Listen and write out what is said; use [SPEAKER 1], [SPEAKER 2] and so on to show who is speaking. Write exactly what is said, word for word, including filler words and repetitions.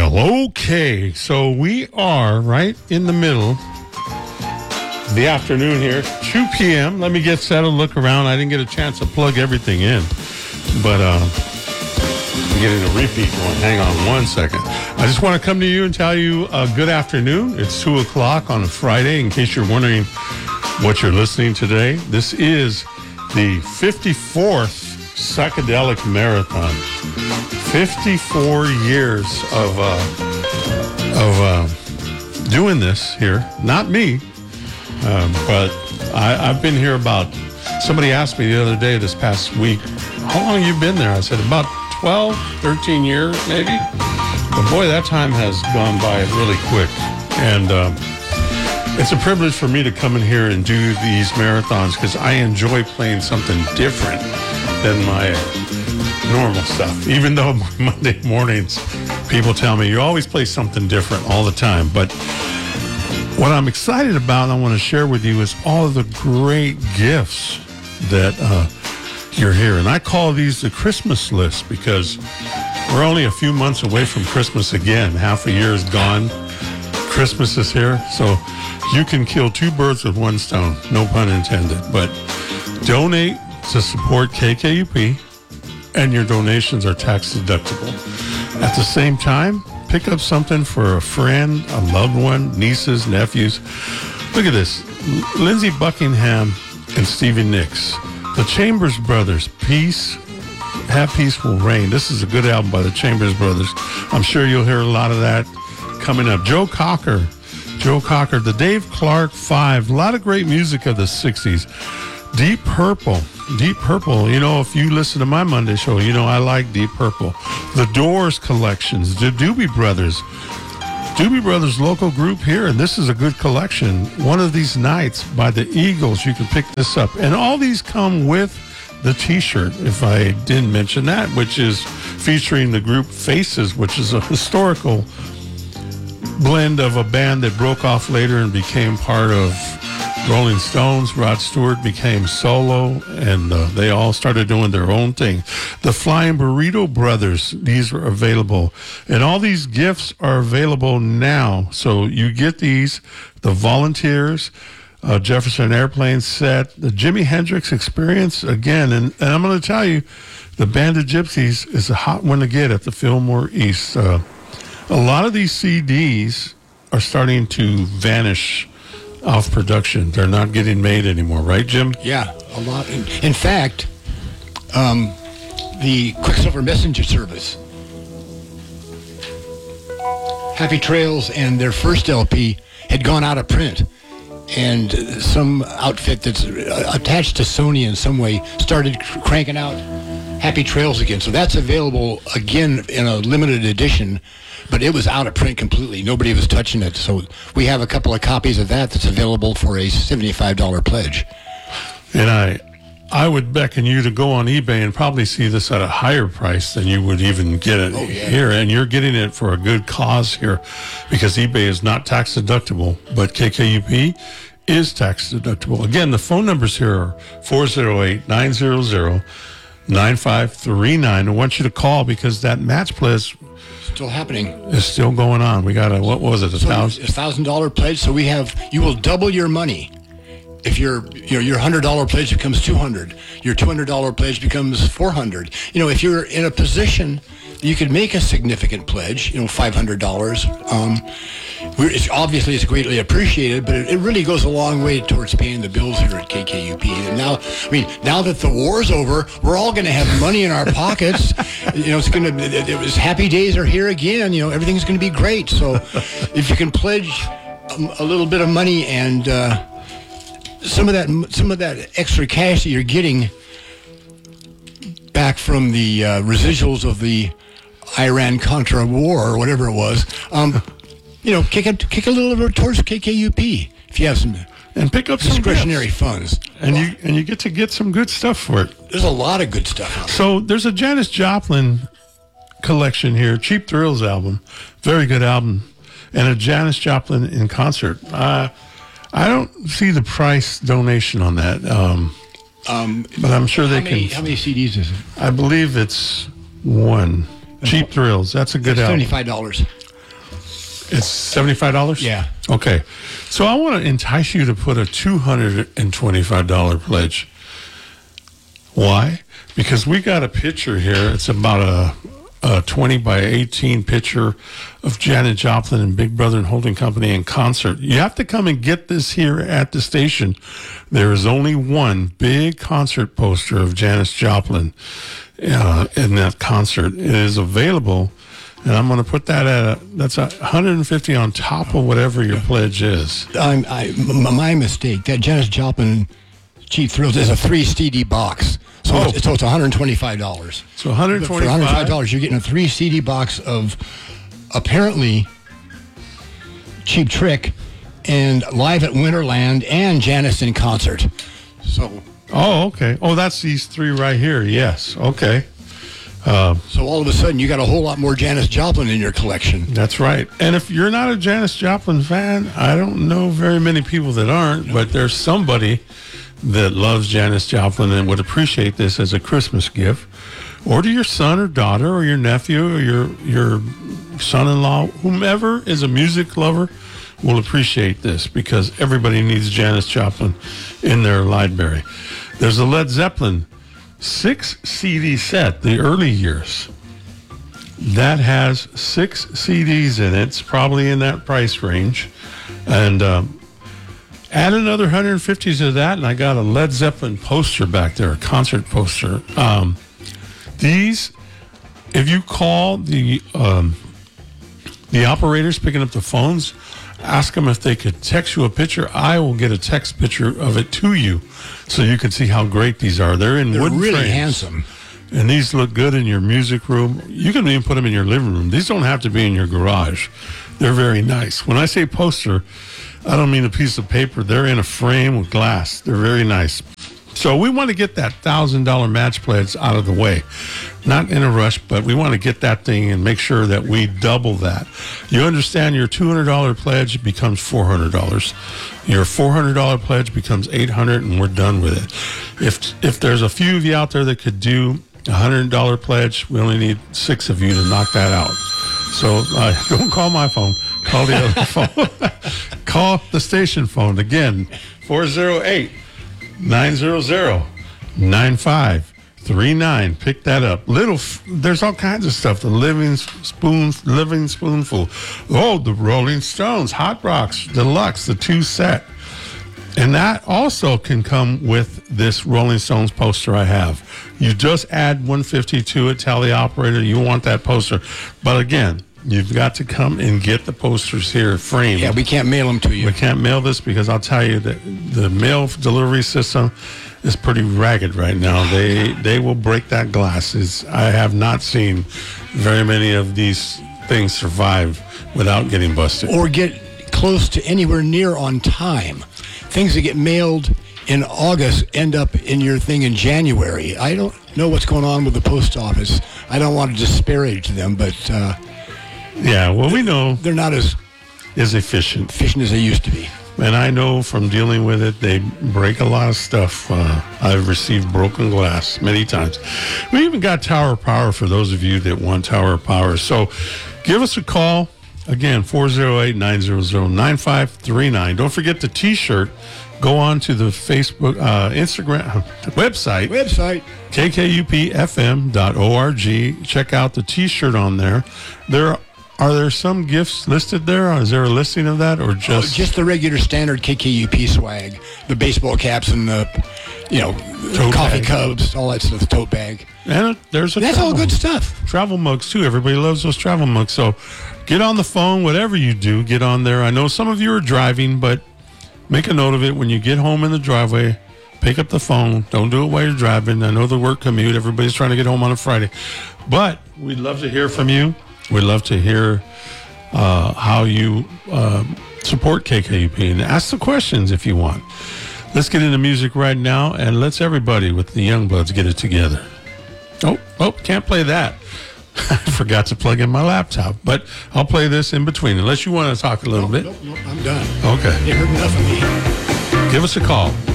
[SPEAKER 1] Well, okay, so we are right in the middle of the afternoon here, two p.m. Let me get settled, look around. I didn't get a chance to plug everything in, but uh, I'm getting a repeat going. Hang on one second. I just want to come to you and tell you uh, good afternoon. It's two o'clock on a Friday, in case you're wondering what you're listening to today. This is the fifty-fourth Psychedelic Marathon. fifty-four years of uh, of uh, doing this here. Not me, um, but I, I've been here about. Somebody asked me the other day, this past week, how long have you been there? I said about twelve, thirteen years, maybe. But boy, that time has gone by really quick, and uh, it's a privilege for me to come in here and do these marathons because I enjoy playing something different than my normal stuff. Even though Monday mornings, people tell me you always play something different all the time. But what I'm excited about, and I want to share with you, is all of the great gifts that uh, you're here. And I call these the Christmas list because we're only a few months away from Christmas again. Half a year is gone. Christmas is here. So you can kill two birds with one stone. No pun intended. But donate to support K K U P. And your donations are tax deductible. At the same time, pick up something for a friend, a loved one, nieces, nephews. Look at this. Lindsey Buckingham and Stevie Nicks. The Chambers Brothers, Peace, Have Peaceful Reign. This is a good album by the Chambers Brothers. I'm sure you'll hear a lot of that coming up. Joe Cocker. Joe Cocker. The Dave Clark Five. A lot of great music of the sixties. Deep Purple. Deep Purple, you know, if you listen to my Monday show, you know I like Deep Purple. The Doors collections, the Doobie Brothers. Doobie Brothers local group here, and this is a good collection. One of These Nights by the Eagles, you can pick this up. And all these come with the t-shirt, if I didn't mention that, which is featuring the group Faces, which is a historical blend of a band that broke off later and became part of Rolling Stones. Rod Stewart became solo, and uh, they all started doing their own thing. The Flying Burrito Brothers, these are available. And all these gifts are available now. So you get these, the Volunteers, uh, Jefferson Airplane set, the Jimi Hendrix Experience, again. And, and I'm going to tell you, the Band of Gypsies is a hot one to get at the Fillmore East. Uh, a lot of these C Ds are starting to vanish off production. They're not getting made anymore, right, Jim?
[SPEAKER 2] Yeah, a lot. In, in fact, um, the Quicksilver Messenger Service, Happy Trails, and their first L P had gone out of print. And some outfit that's attached to Sony in some way started cr- cranking out Happy Trails again. So that's available again in a limited edition, but it was out of print completely. Nobody was touching it. So we have a couple of copies of that that's available for a seventy-five dollars pledge.
[SPEAKER 1] And I I would beckon you to go on eBay and probably see this at a higher price than you would even get it oh, yeah. here. And you're getting it for a good cause here because eBay is not tax deductible, but K K U P is tax deductible. Again, the phone numbers here are four oh eight, nine hundred, nine five three nine. I want you to call because that match pledge
[SPEAKER 2] still happening.
[SPEAKER 1] It's still going on. We got a, what was it, a
[SPEAKER 2] so
[SPEAKER 1] thousand?
[SPEAKER 2] A thousand dollar pledge. So we have, you will double your money. If your, you know, your hundred dollar pledge becomes two hundred, your two hundred dollar pledge becomes four hundred. You know, if you're in a position you could make a significant pledge, you know, five hundred dollars. Um, we're, it's, obviously, it's greatly appreciated, but it, it really goes a long way towards paying the bills here at K K U P. And now, I mean, now that the war's over, we're all going to have money in our pockets. You know, it's going to. It, it was happy days are here again. You know, everything's going to be great. So, if you can pledge a, a little bit of money and uh, some of that, some of that extra cash that you're getting back from the uh, residuals of the Iran-Contra war or whatever it was, um, you know, kick it, kick a little bit towards K K U P if you have some
[SPEAKER 1] and pick up
[SPEAKER 2] discretionary funds,
[SPEAKER 1] and you and you get to get some good stuff for it.
[SPEAKER 2] There's a lot of good stuff out there.
[SPEAKER 1] So there's a Janis Joplin collection here, Cheap Thrills album, very good album, and a Janis Joplin in concert. Uh, I don't see the price donation on that, um, um, but I'm sure they
[SPEAKER 2] many,
[SPEAKER 1] can.
[SPEAKER 2] How many C Ds is it?
[SPEAKER 1] I believe it's one. Cheap Thrills. That's a good album.
[SPEAKER 2] seventy-five dollars.
[SPEAKER 1] It's seventy-five dollars?
[SPEAKER 2] Yeah.
[SPEAKER 1] Okay. So I want to entice you to put a two hundred twenty-five dollars pledge. Why? Because we got a picture here. It's about a, a twenty by eighteen picture of Janis Joplin and Big Brother and Holding Company in concert. You have to come and get this here at the station. There is only one big concert poster of Janis Joplin uh, in that concert. It is available, and I'm going to put that at a, that's a one hundred fifty on top of whatever your pledge is.
[SPEAKER 2] I'm, I, m- my mistake. That Janis Joplin Cheap Thrills is a three C D box. So,
[SPEAKER 1] Oh.
[SPEAKER 2] it's, so it's one hundred twenty-five dollars.
[SPEAKER 1] So one hundred
[SPEAKER 2] For
[SPEAKER 1] twenty-five
[SPEAKER 2] one hundred twenty-five dollars, you're getting a three C D box of apparently Cheap Trick and Live at Winterland and Janis in concert. So,
[SPEAKER 1] Oh, okay. Oh, that's these three right here. Yes. Okay.
[SPEAKER 2] so all of a sudden, you got a whole lot more Janis Joplin in your collection.
[SPEAKER 1] That's right. And if you're not a Janis Joplin fan, I don't know very many people that aren't, but there's somebody that loves Janis Joplin and would appreciate this as a Christmas gift, or to your son or daughter or your nephew or your your son-in-law, whomever is a music lover will appreciate this, because everybody needs Janis Joplin in their library. There's a Led Zeppelin six C D set, the early years. That has six C Ds in it. It's probably in that price range. And um, add another one hundred fifty to that, and I got a Led Zeppelin poster back there, a concert poster. Um, these, if you call the um, the operators picking up the phones, ask them if they could text you a picture. I will get a text picture of it to you, so you can see how great these are. They're in
[SPEAKER 2] They're
[SPEAKER 1] wooden
[SPEAKER 2] really
[SPEAKER 1] frames.
[SPEAKER 2] handsome.
[SPEAKER 1] And these look good in your music room. You can even put them in your living room. These don't have to be in your garage. They're very nice. When I say poster, I don't mean a piece of paper. They're in a frame with glass. They're very nice. So we want to get that one thousand dollars match pledge out of the way. Not in a rush, but we want to get that thing and make sure that we double that. You understand, your two hundred dollars pledge becomes four hundred dollars. Your four hundred dollars pledge becomes eight hundred dollars, and we're done with it. If if there's a few of you out there that could do a one hundred dollars pledge, we only need six of you to knock that out. So uh, don't call my phone. Call the other phone. Call the station phone. Again, four oh eight, nine hundred, nine five three nine. Pick that up. Little, there's all kinds of stuff. The Living Spoon, Living Spoonful. Oh, the Rolling Stones, Hot Rocks, Deluxe, the two set. And that also can come with this Rolling Stones poster I have. You just add one hundred fifty to it, tell the operator you want that poster. But again, you've got to come and get the posters here framed.
[SPEAKER 2] Yeah, we can't mail them to you.
[SPEAKER 1] We can't mail this because I'll tell you that the mail delivery system is pretty ragged right now. They they will break that glass. It's, I have not seen very many of these things survive without getting busted.
[SPEAKER 2] Or get close to anywhere near on time. Things that get mailed in August end up in your thing in January. I don't know what's going on with the post office. I don't want to disparage them, but uh,
[SPEAKER 1] Yeah, well, we know
[SPEAKER 2] they're not as
[SPEAKER 1] is efficient.
[SPEAKER 2] efficient as they used to be.
[SPEAKER 1] And I know from dealing with it, they break a lot of stuff. Uh, I've received broken glass many times. We even got Tower Power for those of you that want Tower Power. So give us a call. Again, four oh eight, nine hundred, nine five three nine. Don't forget the T-shirt. Go on to the Facebook, uh, Instagram, website.
[SPEAKER 2] Website.
[SPEAKER 1] K K U P F M dot org. Check out the T-shirt on there. There are there some gifts listed there? Is there a listing of that, or
[SPEAKER 2] Oh,
[SPEAKER 1] just
[SPEAKER 2] just the regular standard K K U P swag. The baseball caps and the, you know,
[SPEAKER 1] Tote
[SPEAKER 2] coffee
[SPEAKER 1] bag.
[SPEAKER 2] cups, all that stuff, tote bag.
[SPEAKER 1] and there's a
[SPEAKER 2] That's all
[SPEAKER 1] travel-
[SPEAKER 2] good stuff.
[SPEAKER 1] travel mugs too. Everybody loves those travel mugs. So get on the phone, whatever you do, get on there. I know some of you are driving, but make a note of it when you get home in the driveway. Pick up the phone. Don't do it while you're driving. I know the work commute. Everybody's trying to get home on a Friday. But we'd love to hear from you. We'd love to hear uh, how you uh, support K K U P, and ask the questions if you want. Let's get into music right now, and let's everybody with the Youngbloods get it together. Oh, oh, can't play that. I forgot to plug in my laptop, but I'll play this in between, unless you want to talk a little bit.
[SPEAKER 2] Nope, nope, I'm done.
[SPEAKER 1] Okay.
[SPEAKER 2] You heard enough of me.
[SPEAKER 1] Give us a call.